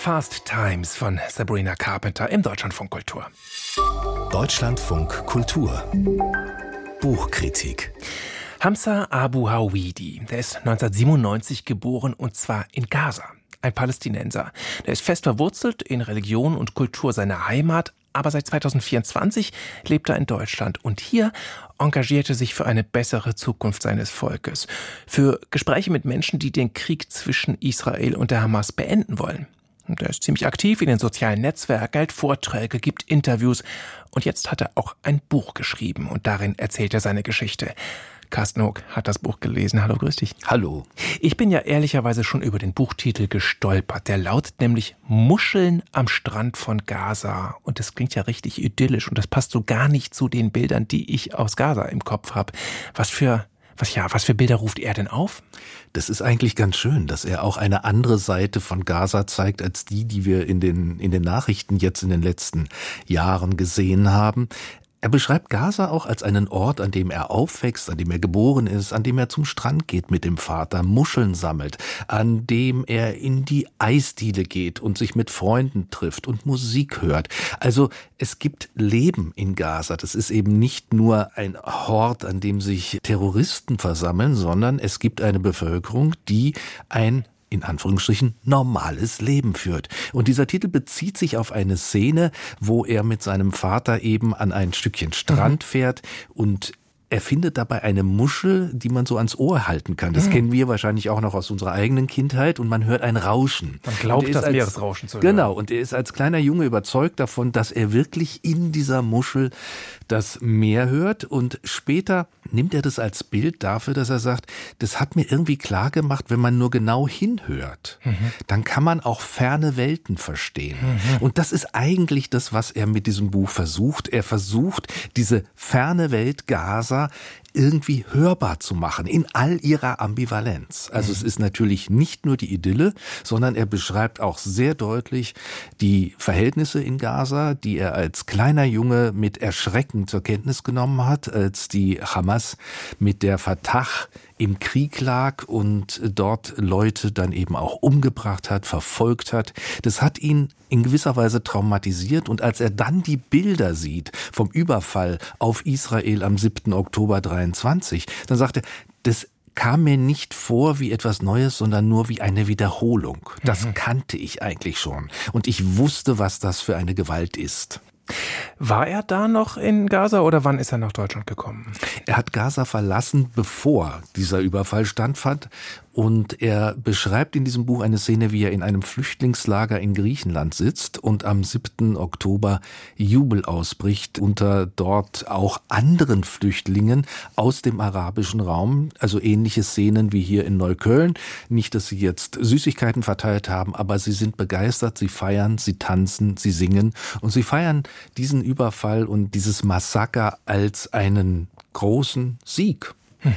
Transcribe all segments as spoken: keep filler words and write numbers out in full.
Fast Times von Sabrina Carpenter im Deutschlandfunk Kultur. Deutschlandfunk Kultur. Buchkritik. Hamza Abu Hawidi, der ist neunzehnhundertsiebenundneunzig geboren und zwar in Gaza. Ein Palästinenser. Der ist fest verwurzelt in Religion und Kultur seiner Heimat, aber seit zweitausendvierundzwanzig lebt er in Deutschland und hier engagiert er sich für eine bessere Zukunft seines Volkes. Für Gespräche mit Menschen, die den Krieg zwischen Israel und der Hamas beenden wollen. Und er ist ziemlich aktiv in den sozialen Netzwerken, hält Vorträge, gibt Interviews und jetzt hat er auch ein Buch geschrieben und darin erzählt er seine Geschichte. Carsten Hug hat das Buch gelesen. Hallo, grüß dich. Hallo. Ich bin ja ehrlicherweise schon über den Buchtitel gestolpert. Der lautet nämlich Muscheln am Strand von Gaza. Und das klingt ja richtig idyllisch und das passt so gar nicht zu den Bildern, die ich aus Gaza im Kopf habe. Was für, was ja, was für Bilder ruft er denn auf? Das ist eigentlich ganz schön, dass er auch eine andere Seite von Gaza zeigt, als die, die wir in den, in den Nachrichten jetzt in den letzten Jahren gesehen haben. Er beschreibt Gaza auch als einen Ort, an dem er aufwächst, an dem er geboren ist, an dem er zum Strand geht mit dem Vater, Muscheln sammelt, an dem er in die Eisdiele geht und sich mit Freunden trifft und Musik hört. Also es gibt Leben in Gaza. Das ist eben nicht nur ein Hort, an dem sich Terroristen versammeln, sondern es gibt eine Bevölkerung, die ein in Anführungsstrichen normales Leben führt. Und dieser Titel bezieht sich auf eine Szene, wo er mit seinem Vater eben an ein Stückchen Strand mhm. fährt und er findet dabei eine Muschel, die man so ans Ohr halten kann. Das mhm. kennen wir wahrscheinlich auch noch aus unserer eigenen Kindheit und man hört ein Rauschen. Man glaubt, das Meeresrauschen zu hören. Genau, und er ist als kleiner Junge überzeugt davon, dass er wirklich in dieser Muschel das Meer hört und später nimmt er das als Bild dafür, dass er sagt, das hat mir irgendwie klar gemacht, wenn man nur genau hinhört, mhm. dann kann man auch ferne Welten verstehen. Mhm. Und das ist eigentlich das, was er mit diesem Buch versucht. Er versucht, diese ferne Welt Gaza irgendwie hörbar zu machen, in all ihrer Ambivalenz. Also mhm. es ist natürlich nicht nur die Idylle, sondern er beschreibt auch sehr deutlich die Verhältnisse in Gaza, die er als kleiner Junge mit Erschrecken zur Kenntnis genommen hat, als die Hamas mit der Fatah im Krieg lag und dort Leute dann eben auch umgebracht hat, verfolgt hat. Das hat ihn in gewisser Weise traumatisiert und als er dann die Bilder sieht vom Überfall auf Israel am siebten Oktober dreiundzwanzig, dann sagt er, das kam mir nicht vor wie etwas Neues, sondern nur wie eine Wiederholung. Das mhm. kannte ich eigentlich schon und ich wusste, was das für eine Gewalt ist. War er da noch in Gaza oder wann ist er nach Deutschland gekommen? Er hat Gaza verlassen, bevor dieser Überfall stattfand. Und er beschreibt in diesem Buch eine Szene, wie er in einem Flüchtlingslager in Griechenland sitzt und am siebten Oktober Jubel ausbricht unter dort auch anderen Flüchtlingen aus dem arabischen Raum. Also ähnliche Szenen wie hier in Neukölln. Nicht, dass sie jetzt Süßigkeiten verteilt haben, aber sie sind begeistert, sie feiern, sie tanzen, sie singen und sie feiern diesen Überfall und dieses Massaker als einen großen Sieg.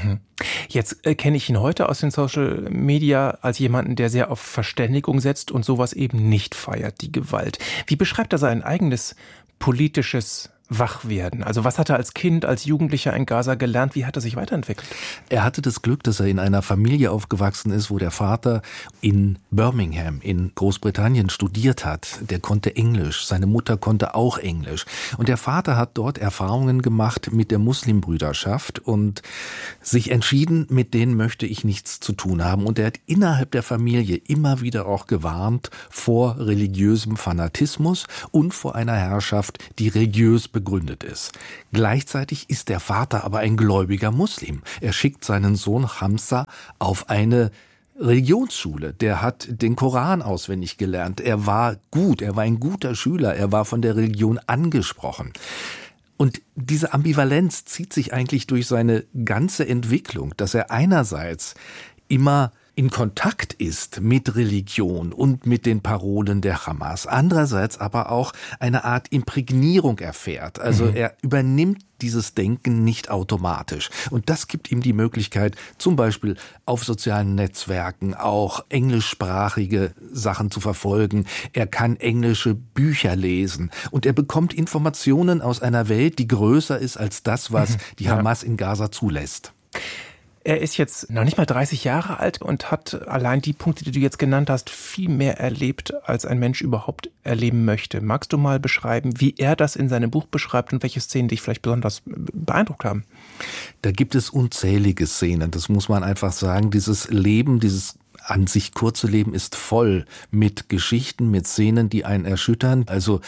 Jetzt äh, kenne ich ihn heute aus den Social Media als jemanden, der sehr auf Verständigung setzt und sowas eben nicht feiert, die Gewalt. Wie beschreibt er sein eigenes politisches Wachwerden? Also was hat er als Kind, als Jugendlicher in Gaza gelernt? Wie hat er sich weiterentwickelt? Er hatte das Glück, dass er in einer Familie aufgewachsen ist, wo der Vater in Birmingham in Großbritannien studiert hat. Der konnte Englisch, seine Mutter konnte auch Englisch. Und der Vater hat dort Erfahrungen gemacht mit der Muslimbrüderschaft und sich entschieden, mit denen möchte ich nichts zu tun haben. Und er hat innerhalb der Familie immer wieder auch gewarnt vor religiösem Fanatismus und vor einer Herrschaft, die religiös begründet ist. Gleichzeitig ist der Vater aber ein gläubiger Muslim. Er schickt seinen Sohn Hamza auf eine Religionsschule. Der hat den Koran auswendig gelernt. Er war gut, er war ein guter Schüler, er war von der Religion angesprochen. Und diese Ambivalenz zieht sich eigentlich durch seine ganze Entwicklung, dass er einerseits immer in Kontakt ist mit Religion und mit den Parolen der Hamas, andererseits aber auch eine Art Imprägnierung erfährt. Also mhm. er übernimmt dieses Denken nicht automatisch. Und das gibt ihm die Möglichkeit, zum Beispiel auf sozialen Netzwerken auch englischsprachige Sachen zu verfolgen. Er kann englische Bücher lesen und er bekommt Informationen aus einer Welt, die größer ist als das, was die Hamas in Gaza zulässt. Er ist jetzt noch nicht mal dreißig Jahre alt und hat allein die Punkte, die du jetzt genannt hast, viel mehr erlebt, als ein Mensch überhaupt erleben möchte. Magst du mal beschreiben, wie er das in seinem Buch beschreibt und welche Szenen dich vielleicht besonders beeindruckt haben? Da gibt es unzählige Szenen, das muss man einfach sagen. Dieses Leben, dieses an sich kurze Leben ist voll mit Geschichten, mit Szenen, die einen erschüttern. Also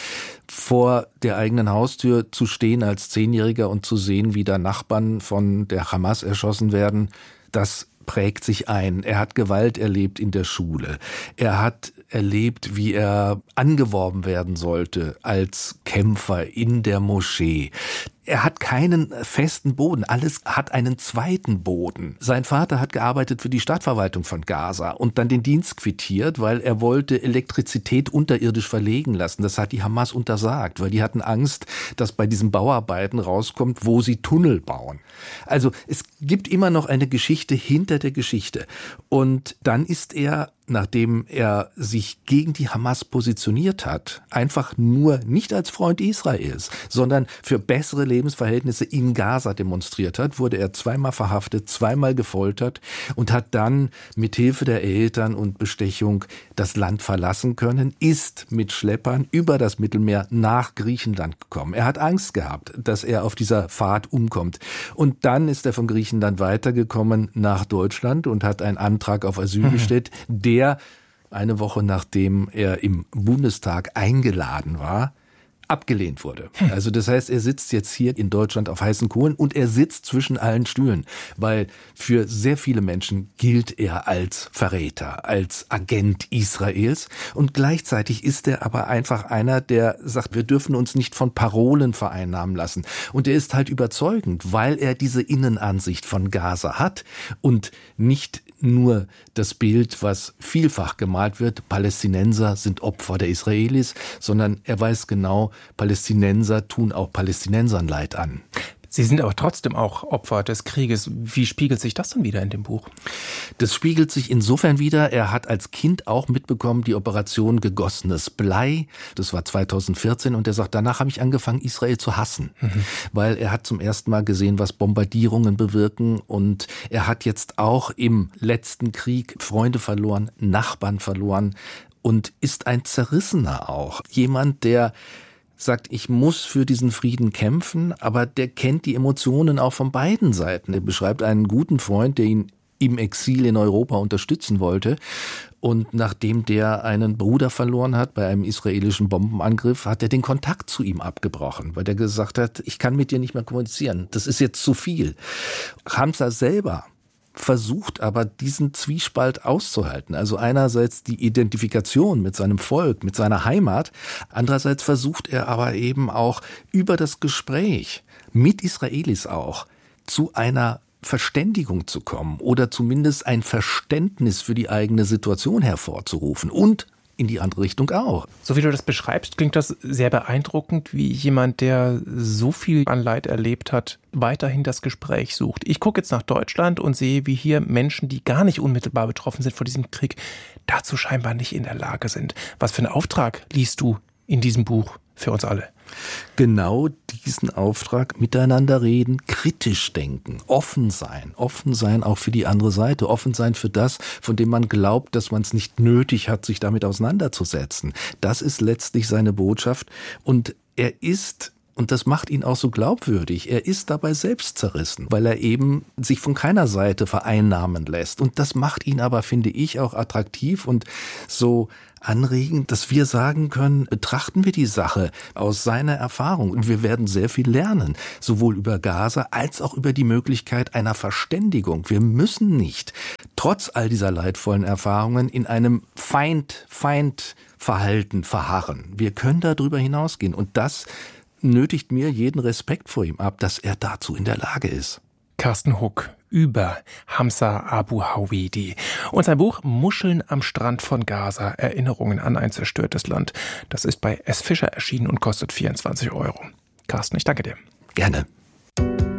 vor der eigenen Haustür zu stehen als Zehnjähriger und zu sehen, wie da Nachbarn von der Hamas erschossen werden, das prägt sich ein. Er hat Gewalt erlebt in der Schule. Er hat erlebt, wie er angeworben werden sollte als Kämpfer in der Moschee. Er hat keinen festen Boden. Alles hat einen zweiten Boden. Sein Vater hat gearbeitet für die Stadtverwaltung von Gaza und dann den Dienst quittiert, weil er wollte Elektrizität unterirdisch verlegen lassen. Das hat die Hamas untersagt, weil die hatten Angst, dass bei diesen Bauarbeiten rauskommt, wo sie Tunnel bauen. Also es gibt immer noch eine Geschichte hinter der Geschichte. Und dann ist er, nachdem er sich gegen die Hamas positioniert hat, einfach nur nicht als Freund Israels, sondern für bessere Lebensverhältnisse in Gaza demonstriert hat, wurde er zweimal verhaftet, zweimal gefoltert und hat dann mit Hilfe der Eltern und Bestechung das Land verlassen können, ist mit Schleppern über das Mittelmeer nach Griechenland gekommen. Er hat Angst gehabt, dass er auf dieser Fahrt umkommt. Und dann ist er von Griechenland weitergekommen nach Deutschland und hat einen Antrag auf Asyl mhm. gestellt, der eine Woche nachdem er im Bundestag eingeladen war, abgelehnt wurde. Also das heißt, er sitzt jetzt hier in Deutschland auf heißen Kohlen und er sitzt zwischen allen Stühlen, weil für sehr viele Menschen gilt er als Verräter, als Agent Israels und gleichzeitig ist er aber einfach einer, der sagt, wir dürfen uns nicht von Parolen vereinnahmen lassen. Und er ist halt überzeugend, weil er diese Innenansicht von Gaza hat und nicht nur das Bild, was vielfach gemalt wird, Palästinenser sind Opfer der Israelis, sondern er weiß genau, Palästinenser tun auch Palästinensern Leid an. Sie sind aber trotzdem auch Opfer des Krieges. Wie spiegelt sich das dann wieder in dem Buch? Das spiegelt sich insofern wieder, er hat als Kind auch mitbekommen, die Operation Gegossenes Blei. Das war zweitausendvierzehn und er sagt, danach habe ich angefangen, Israel zu hassen. Mhm. Weil er hat zum ersten Mal gesehen, was Bombardierungen bewirken und er hat jetzt auch im letzten Krieg Freunde verloren, Nachbarn verloren und ist ein Zerrissener auch. Jemand, der sagt, ich muss für diesen Frieden kämpfen, aber der kennt die Emotionen auch von beiden Seiten. Er beschreibt einen guten Freund, der ihn im Exil in Europa unterstützen wollte. Und nachdem der einen Bruder verloren hat bei einem israelischen Bombenangriff, hat er den Kontakt zu ihm abgebrochen, weil er gesagt hat, ich kann mit dir nicht mehr kommunizieren. Das ist jetzt zu viel. Hamza selber versucht aber diesen Zwiespalt auszuhalten. Also einerseits die Identifikation mit seinem Volk, mit seiner Heimat, andererseits versucht er aber eben auch über das Gespräch mit Israelis auch zu einer Verständigung zu kommen oder zumindest ein Verständnis für die eigene Situation hervorzurufen und in die andere Richtung auch. So wie du das beschreibst, klingt das sehr beeindruckend, wie jemand, der so viel an Leid erlebt hat, weiterhin das Gespräch sucht. Ich gucke jetzt nach Deutschland und sehe, wie hier Menschen, die gar nicht unmittelbar betroffen sind von diesem Krieg, dazu scheinbar nicht in der Lage sind. Was für einen Auftrag liest du in diesem Buch für uns alle? Genau diesen Auftrag, miteinander reden, kritisch denken, offen sein, offen sein auch für die andere Seite, offen sein für das, von dem man glaubt, dass man es nicht nötig hat, sich damit auseinanderzusetzen. Das ist letztlich seine Botschaft und er ist, und das macht ihn auch so glaubwürdig, er ist dabei selbst zerrissen, weil er eben sich von keiner Seite vereinnahmen lässt. Und das macht ihn aber, finde ich, auch attraktiv und so anregend, dass wir sagen können, betrachten wir die Sache aus seiner Erfahrung und wir werden sehr viel lernen, sowohl über Gaza als auch über die Möglichkeit einer Verständigung. Wir müssen nicht, trotz all dieser leidvollen Erfahrungen, in einem Feind-Feind-Verhalten verharren. Wir können darüber hinausgehen und das nötigt mir jeden Respekt vor ihm ab, dass er dazu in der Lage ist. Carsten Huck über Hamza Abu Hawidi. Und sein Buch Muscheln am Strand von Gaza, Erinnerungen an ein zerstörtes Land. Das ist bei S. Fischer erschienen und kostet vierundzwanzig Euro. Carsten, ich danke dir. Gerne.